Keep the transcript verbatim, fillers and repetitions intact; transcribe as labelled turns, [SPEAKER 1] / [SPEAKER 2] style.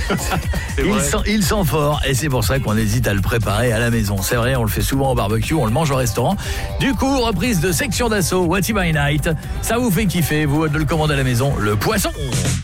[SPEAKER 1] Il sent, il sent fort et c'est pour ça qu'on hésite à le préparer à la maison. C'est vrai, on le fait souvent au barbecue, on le mange au restaurant. Du coup, reprise de Section d'Assaut, What By Night. Ça vous fait kiffer, vous, de le commander à la maison, le poisson.